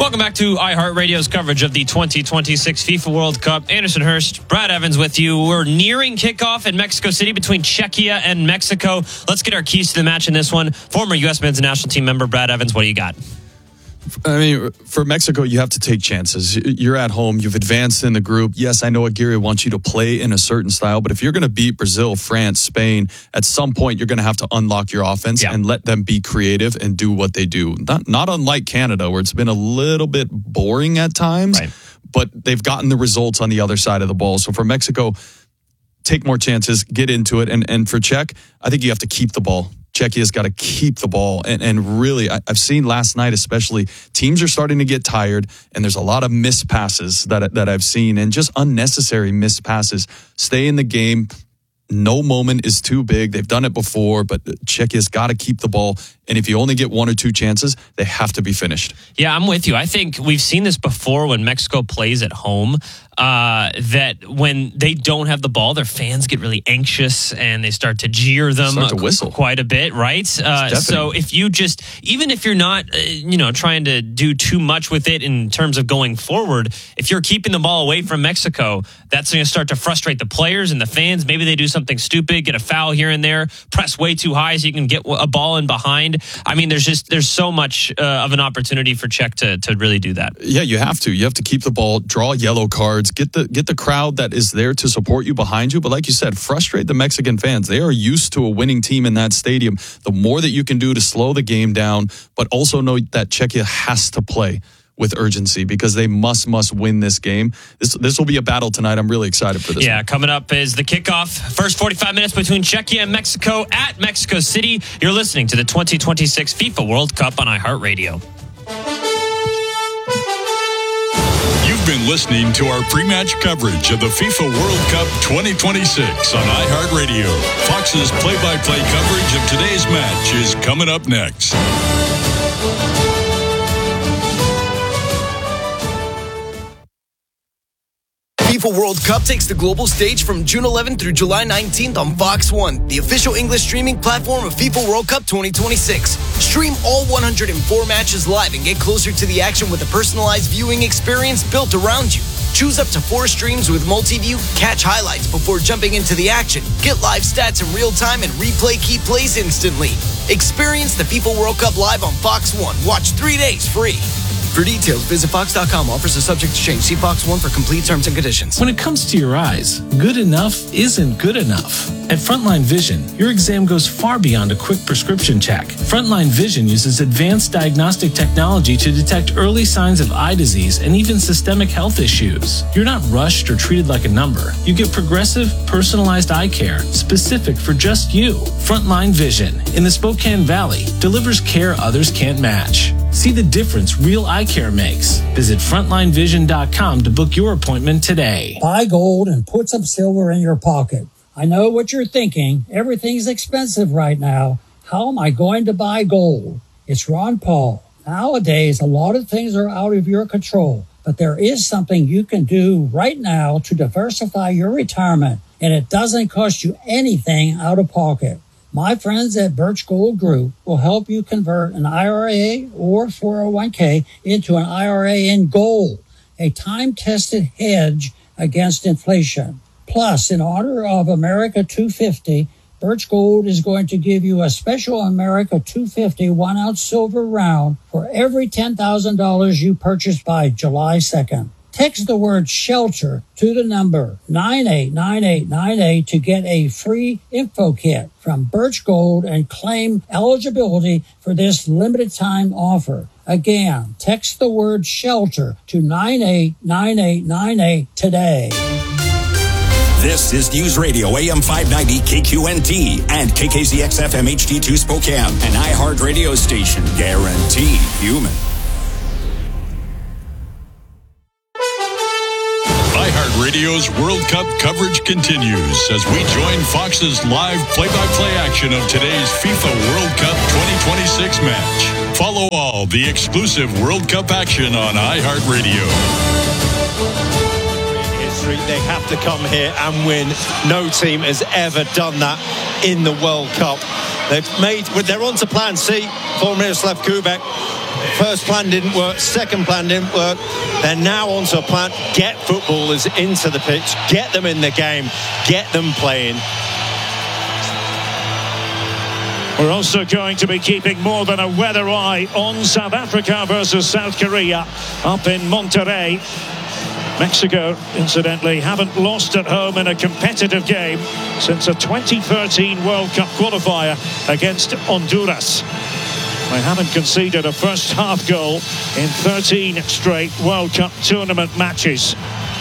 Welcome back to iHeartRadio's coverage of the 2026 FIFA World Cup. Anderson Hurst, Brad Evans with you. We're nearing kickoff in Mexico City between Czechia and Mexico. Let's get our keys to the match in this one. Former U.S. men's national team member Brad Evans, what do you got? I mean, for Mexico, you have to take chances. You're at home. You've advanced in the group. Yes, I know Aguirre wants you to play in a certain style, but if you're going to beat Brazil, France, Spain, at some point, you're going to have to unlock your offense and let them be creative and do what they do. Not unlike Canada, where it's been a little bit boring at times, but they've gotten the results on the other side of the ball. So for Mexico, take more chances, get into it. And for Czech, I think you have to keep the ball. Czechia's got to keep the ball. And really, I've seen last night especially, teams are starting to get tired, and there's a lot of missed passes that I've seen, and just unnecessary missed passes. Stay in the game. No moment is too big. They've done it before, but Czechia's got to keep the ball. And if you only get one or two chances, they have to be finished. Yeah, I'm with you. I think we've seen this before when Mexico plays at home, that when they don't have the ball, their fans get really anxious and they start to jeer them start to whistle quite a bit, right? So if you just, even if you're not, trying to do too much with it in terms of going forward, if you're keeping the ball away from Mexico, that's going to start to frustrate the players and the fans. Maybe they do something stupid, get a foul here and there, press way too high so you can get a ball in behind. I mean, there's so much of an opportunity for Czech to really do that. Yeah, you have to. You have to keep the ball, draw yellow cards, get the crowd that is there to support you behind you. But like you said, frustrate the Mexican fans. They are used to a winning team in that stadium. The more that you can do to slow the game down, but also know that Czechia has to play with urgency because they must win this game. This will be a battle tonight. I'm really excited for this. Yeah, coming up is the kickoff. First 45 minutes between Czechia and Mexico at Mexico City. You're listening to the 2026 FIFA World Cup on iHeartRadio. You've been listening to our pre-match coverage of the FIFA World Cup 2026 on iHeartRadio. Fox's play-by-play coverage of today's match is coming up next. FIFA World Cup takes the global stage from June 11th through July 19th on Fox One, the official English streaming platform of FIFA World Cup 2026. Stream all 104 matches live and get closer to the action with a personalized viewing experience built around you. Choose up to 4 streams with multi-view, catch highlights before jumping into the action, get live stats in real time, and replay key plays instantly. Experience the FIFA World Cup live on Fox One. Watch 3 days free. For details, visit Fox.com. Offers are subject to change. See Fox One for complete terms and conditions. When it comes to your eyes, good enough isn't good enough. At Frontline Vision, your exam goes far beyond a quick prescription check. Frontline Vision uses advanced diagnostic technology to detect early signs of eye disease and even systemic health issues. You're not rushed or treated like a number. You get progressive, personalized eye care specific for just you. Frontline Vision in the Spokane Valley delivers care others can't match. See the difference real eye care makes. Visit frontlinevision.com to book your appointment today. Buy gold and put some silver in your pocket. I know what you're thinking. Everything's expensive right now. How am I going to buy gold? It's Ron Paul. Nowadays, a lot of things are out of your control, but there is something you can do right now to diversify your retirement, and it doesn't cost you anything out of pocket. My friends at Birch Gold Group will help you convert an IRA or 401k into an IRA in gold, a time-tested hedge against inflation. Plus, in honor of America 250, Birch Gold is going to give you a special America 250 1-ounce silver round for every $10,000 you purchase by July 2nd. Text the word SHELTER to the number 989898 to get a free info kit from Birch Gold and claim eligibility for this limited time offer. Again, text the word SHELTER to 989898 today. This is News Radio AM 590 KQNT and KKZX FM HD2 Spokane, an iHeart radio station guaranteed human. iHeartRadio's World Cup coverage continues as we join Fox's live play-by-play action of today's FIFA World Cup 2026 match. Follow all the exclusive World Cup action on iHeartRadio. They have to come here and win. No team has ever done that in the World Cup. They're on to plan C for Miroslav Kubek. First plan didn't work, second plan didn't work. They're now onto a plan. Get footballers into the pitch, get them in the game, get them playing. We're also going to be keeping more than a weather eye on South Africa versus South Korea up in Monterrey. Mexico, incidentally, haven't lost at home in a competitive game since a 2013 World Cup qualifier against Honduras. They haven't conceded a first half goal in 13 straight World Cup tournament matches.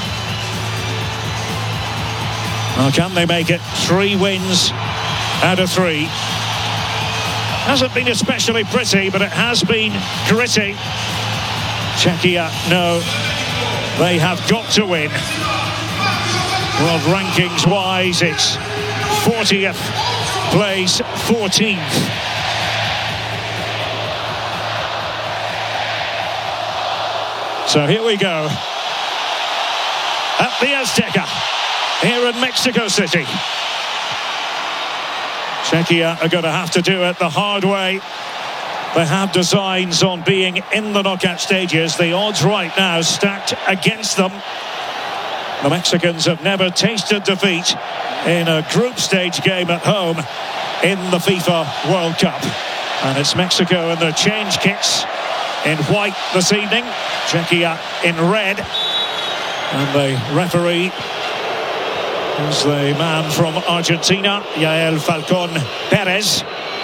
Well, can they make it 3 wins out of 3? Hasn't been especially pretty, but it has been gritty. Czechia, no, they have got to win. World rankings wise, it's 40th place, 14th. So here we go at the Azteca here in Mexico City. Czechia are going to have to do it the hard way. They have designs on being in the knockout stages. The odds right now stacked against them. The Mexicans have never tasted defeat in a group stage game at home in the FIFA World Cup. And it's Mexico in their change kits in white this evening, Czechia in red, and the referee is the man from Argentina, Yael Falcón Perez.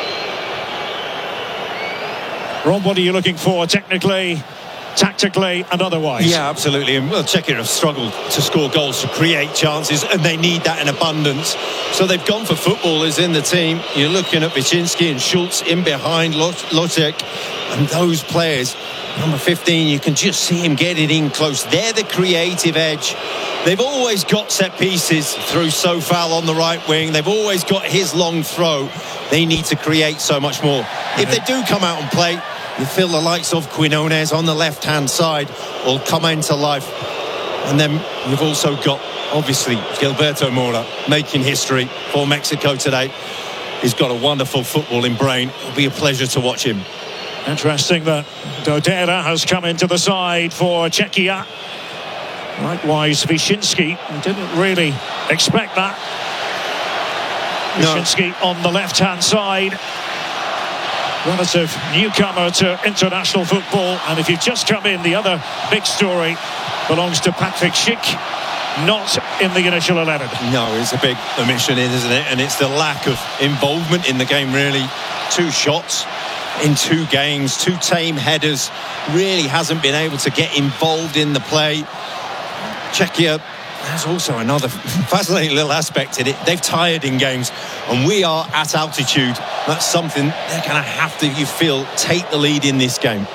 Rob, what are you looking for technically, tactically and otherwise? Yeah, absolutely. And well, Czechia have struggled to score goals, to create chances, and they need that in abundance. So they've gone for footballers in the team. You're looking at Wyszynski and Schultz in behind Locek, and those players, number 15, you can just see him getting in close. They're the creative edge. They've always got set pieces through Sofal on the right wing. They've always got his long throw. They need to create so much more. If they do come out and play, you feel the likes of Quinones on the left-hand side will come into life. And then you've also got, obviously, Gilberto Mora making history for Mexico today. He's got a wonderful footballing brain. It'll be a pleasure to watch him. Interesting that Dodera has come into the side for Czechia. Likewise, Wyszynski didn't really expect that. Wyszynski on the left-hand side. Relative newcomer to international football. And if you've just come in, the other big story belongs to Patrick Schick, not in the initial 11. No, it's a big omission, isn't it? And it's the lack of involvement in the game, really. 2 shots in 2 games, 2 tame headers. Really hasn't been able to get involved in the play. Czechia, there's also another fascinating little aspect in it. They've tired in games, and we are at altitude. That's something they're going to have to, you feel, take the lead in this game.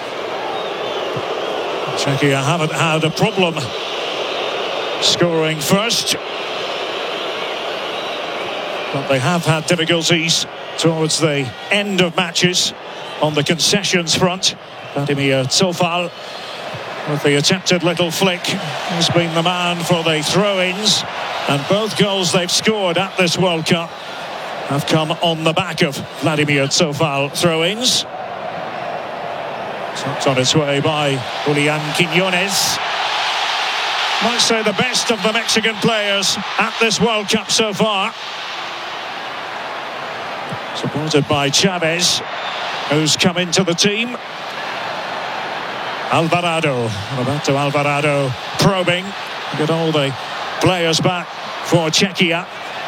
Czechia haven't had a problem scoring first, but they have had difficulties towards the end of matches on the concessions front. Vladimir Sofal, with the attempted little flick, has been the man for the throw-ins, and both goals they've scored at this World Cup have come on the back of Vladimir Sofal throw-ins. It's on its way by Julian Quinones. Might say the best of the Mexican players at this World Cup so far. Supported by Chavez, who's come into the team. Alvarado, Roberto Alvarado probing. Get all the players back for Czechia.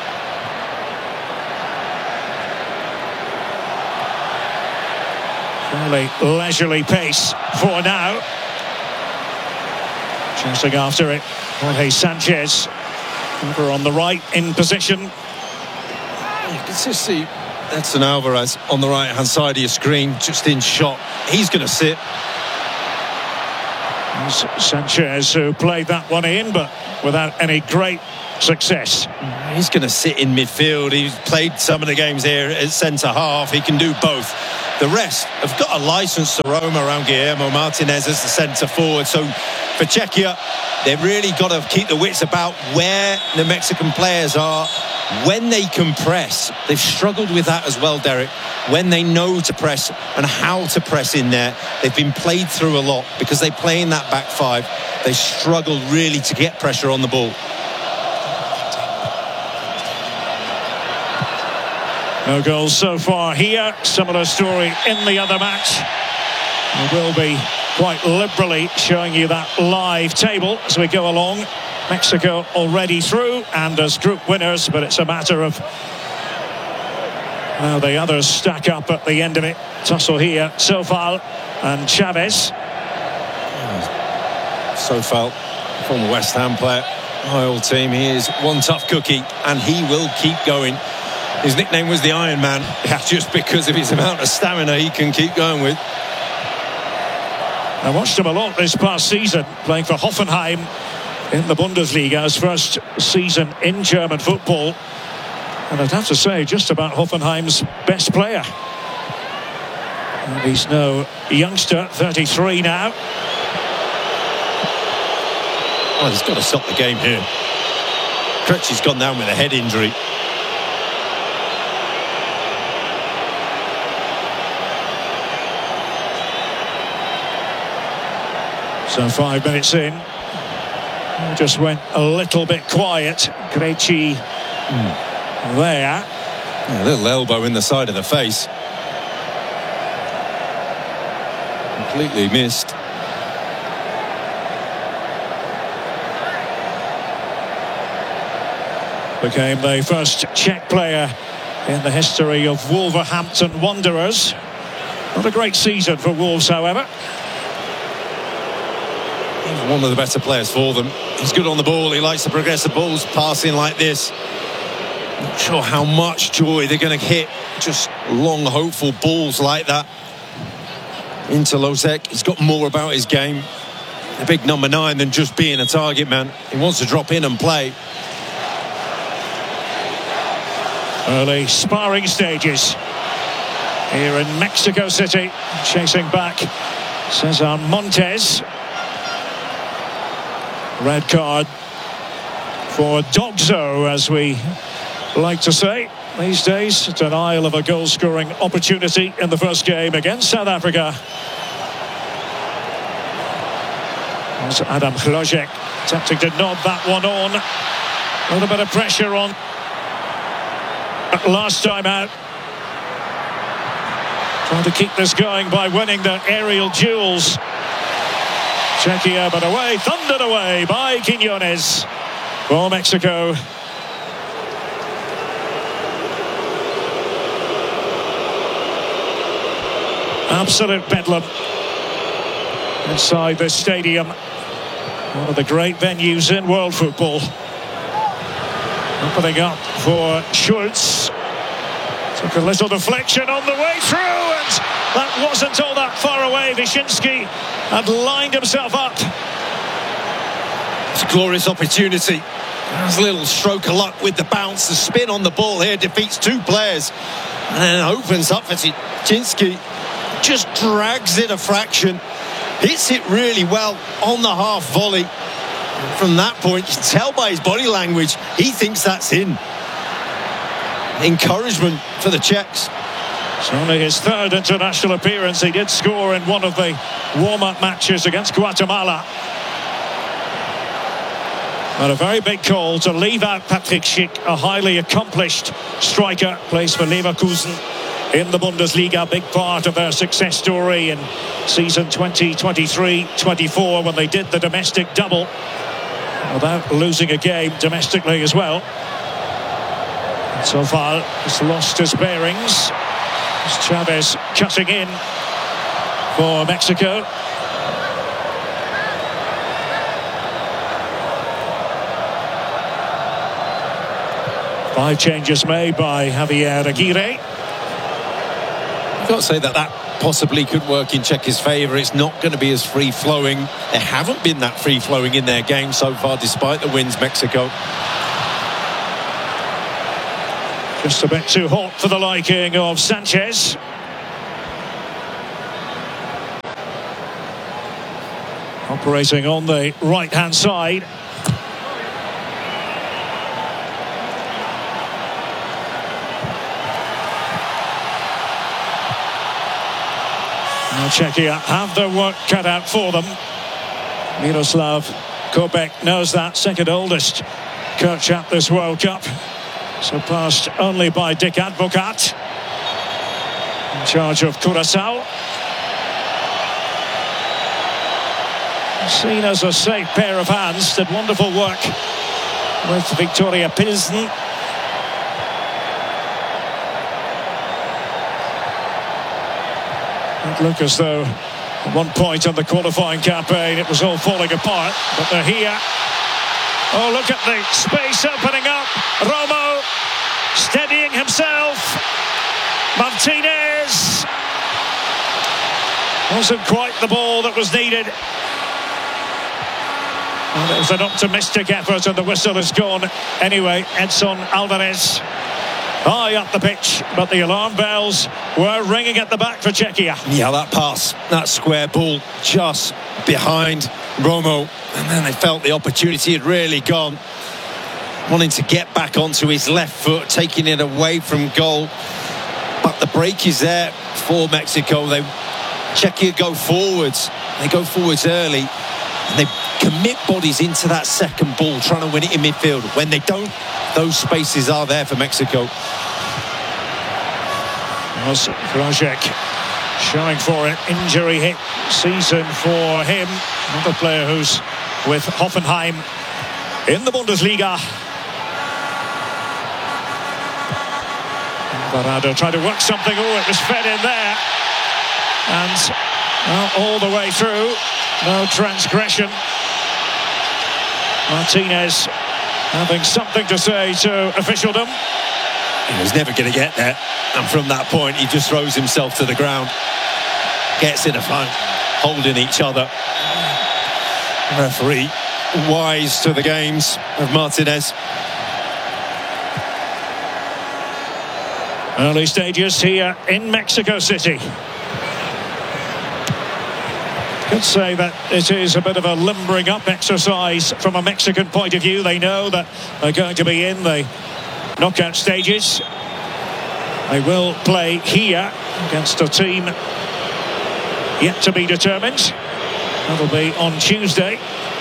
Fairly leisurely pace for now. Chasing after it, Jorge Sanchez. Over on the right in position. You can just see Edson Alvarez on the right-hand side of your screen, just in shot. He's going to sit. Sanchez, who played that one in, but without any great success. He's going to sit in midfield. He's played some of the games here at centre half. He can do both. the rest have got a license to roam around Guillermo Martinez as the centre forward. So for Czechia, they've really got to keep the wits about where the Mexican players are when they can press. They've struggled with that as well, Derek. When they know to press and how to press in there, they've been played through a lot because they play in that back five. They struggled really to get pressure on the ball. No goals so far here. Similar story in the other match. We will be quite liberally showing you that live table as we go along. Mexico already through and as group winners, but it's a matter of how the others stack up at the end of it. Tussle here, Sofal and Chavez. Sofal, former West Ham player, my old team. He is one tough cookie and he will keep going. His nickname was the Iron Man, just because of his amount of stamina he can keep going with. I watched him a lot this past season, playing for Hoffenheim in the Bundesliga, his first season in German football. And I'd have to say, just about Hoffenheim's best player. And he's no youngster, 33 now. Oh, he's got to stop the game here. Krejci's gone down with a head injury. So 5 minutes in, just went a little bit quiet. Krejci there. A little elbow in the side of the face. Completely missed. Became the first Czech player in the history of Wolverhampton Wanderers. Not a great season for Wolves, however. He's one of the better players for them. He's good on the ball. He likes to progress the balls, passing like this. Not sure how much joy they're going to hit. Just long, hopeful balls like that into Losek. He's got more about his game. A big number 9 than just being a target man. He wants to drop in and play. Early sparring stages here in Mexico City. Chasing back Cesar Montes. Red card for Dogzo, as we like to say these days. Denial of a goal-scoring opportunity in the first game against South Africa. As Adam Hlojek attempting to nod that one on. A little bit of pressure on last time out. Trying to keep this going by winning the aerial duels. Czechia, but away, thundered away by Quiñones for Mexico. Absolute bedlam inside the stadium. One of the great venues in world football. Opening up for Schultz. Took a little deflection on the way through, and that wasn't all that far away. Wyszynski had lined himself up. It's a glorious opportunity. There's a little stroke of luck with the bounce. The spin on the ball here defeats 2 players. And then opens up for Wyszynski. Just drags it a fraction. Hits it really well on the half volley. And from that point, you can tell by his body language, he thinks that's in. Encouragement for the Czechs. It's only his 3rd international appearance. He did score in one of the warm-up matches against Guatemala. But a very big call to leave out Patrick Schick, a highly accomplished striker, plays for Leverkusen in the Bundesliga. Big part of their success story in season 2023-24 when they did the domestic double without losing a game domestically as well. So far, he's lost his bearings. It's Chavez cutting in for Mexico. Five changes made by Javier Aguirre. I've got to say that possibly could work in Czechia's favour. It's not going to be as free-flowing. They haven't been that free-flowing in their game so far, despite the wins, Mexico. Just a bit too hot for the liking of Sanchez. operating on the right-hand side. Now Czechia have their work cut out for them. Miroslav Kopech knows that, second oldest coach at this World Cup, surpassed only by Dick Advocat, in charge of Curaçao. Seen as a safe pair of hands, did wonderful work with Victoria Pilsen. It looked as though at one point on the qualifying campaign it was all falling apart, but they're here. Oh, look at the space opening up. Romo steadying himself. Martinez. Wasn't quite the ball that was needed. And it was an optimistic effort and the whistle is gone. Anyway, Edson Alvarez high up the pitch, but the alarm bells were ringing at the back for Czechia. Yeah, that pass, that square ball just behind Romo, and then they felt the opportunity had really gone, wanting to get back onto his left foot, taking it away from goal, but the break is there for Mexico. Czechia go forwards, they go forwards early, and they commit bodies into that second ball, trying to win it in midfield. When they don't, those spaces are there for Mexico. Was Krajek showing for an injury hit season for him. Another player who's with Hoffenheim in the Bundesliga. Alvarado tried to work something. Oh, it was fed in there. And all the way through. No transgression. Martinez having something to say to officialdom. He was never going to get there, and from that point he just throws himself to the ground, gets in a fight, holding each other. Referee wise to the games of Martinez. Early stages here in Mexico City. Could say that it is a bit of a limbering up exercise from a Mexican point of view. They know that they're going to be in the knockout stages. They will play here against a team yet to be determined. That'll be on Tuesday.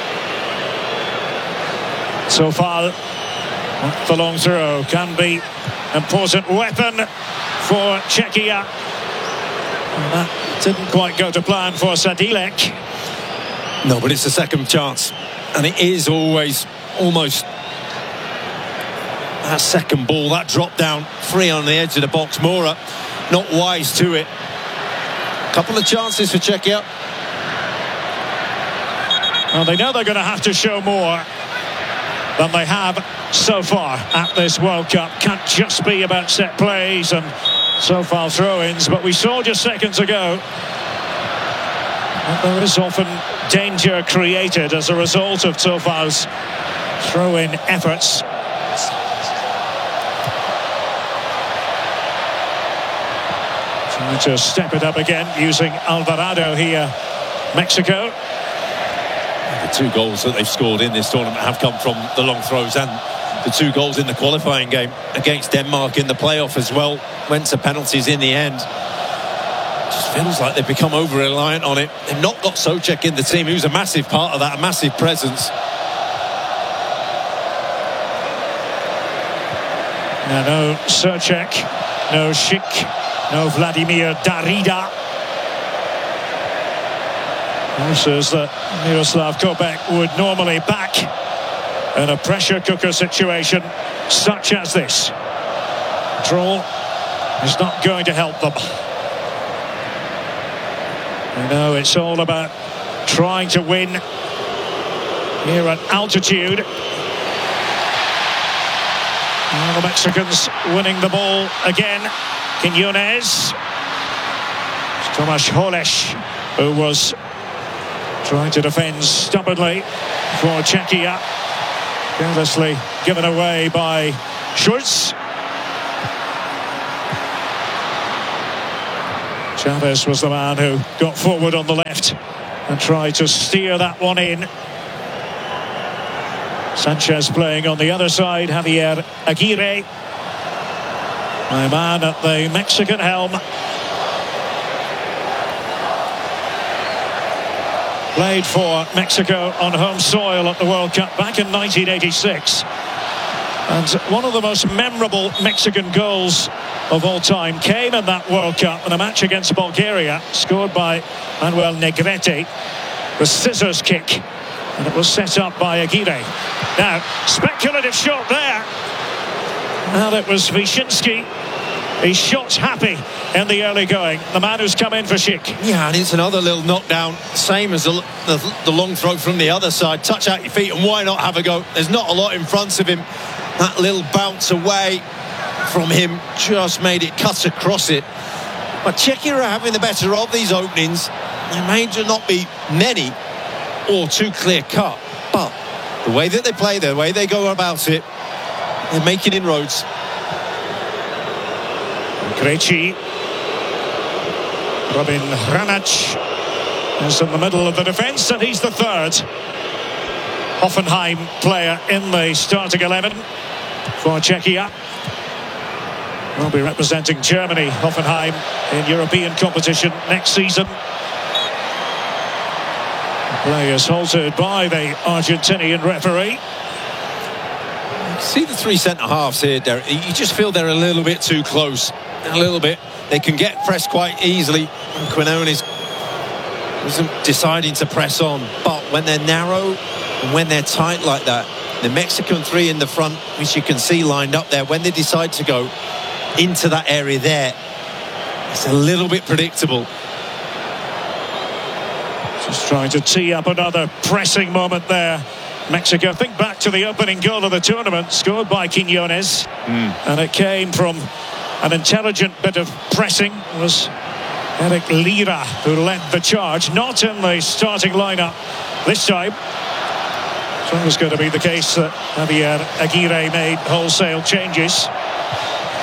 So far, the long throw can be an important weapon for Czechia. And that didn't quite go to plan for Sadilek. No, but it's a second chance, and it is always almost that second ball, that drop down, free on the edge of the box. Mora not wise to it. Couple of chances for Czechia. Well, they know they're going to have to show more than they have so far at this World Cup. Can't just be about set plays and so far throw-ins, but we saw just seconds ago that there is often danger created as a result of so far's throw-in efforts. Trying to step it up again using Alvarado here, Mexico. The two goals that they've scored in this tournament have come from the long throws, and the two goals in the qualifying game against Denmark in the playoff as well went to penalties in the end. Just feels like they've become over-reliant on it. They've not got Souček in the team, who's a massive part of that, a massive presence. Now, no Souček, no Schick, no Vladimir Darida. Horses that Miroslav Kopech would normally back in a pressure cooker situation such as this. Draw is not going to help them. You know, it's all about trying to win here at altitude. And the Mexicans winning the ball again. Quiñones. Tomáš Holeš, who was trying to defend stubbornly for Czechia. Carelessly given away by Schulz. Chavez was the man who got forward on the left. and try to steer that one in. Sanchez playing on the other side. Javier Aguirre, my man at the Mexican helm. Played for Mexico on home soil at the World Cup back in 1986. And one of the most memorable Mexican goals of all time came in that World Cup in a match against Bulgaria, scored by Manuel Negrete. The scissors kick, and it was set up by Aguirre. Now, speculative shot there. And it was Wyszynski. He's shot happy in the early going. The man who's come in for Schick. Yeah, and it's another little knockdown, same as the long throw from the other side. Touch out your feet, and why not have a go? There's not a lot in front of him. That little bounce away from him just made it cut across it. But Czechia are having the better of these openings. There may not be many or too clear cut, but the way that they play, the way they go about it, they're making inroads. Krejci. Robin Hranac is in the middle of the defence, and he's the third Hoffenheim player in the starting 11 for Czechia. Will be representing Germany, Hoffenheim, in European competition next season. The play is halted by the Argentinian referee. See the three centre-halves here, Derek. You just feel they're a little bit too close. A little bit. They can get pressed quite easily. Quinones isn't deciding to press on. But when they're narrow and when they're tight like that, the Mexican three in the front, which you can see lined up there, when they decide to go into that area there, it's a little bit predictable. Just trying to tee up another pressing moment there. Mexico, think back to the opening goal of the tournament, scored by Quinones, and it came from an intelligent bit of pressing. It was Eric Lira who led the charge, not in the starting lineup this time. So it was going to be the case that Javier Aguirre made wholesale changes.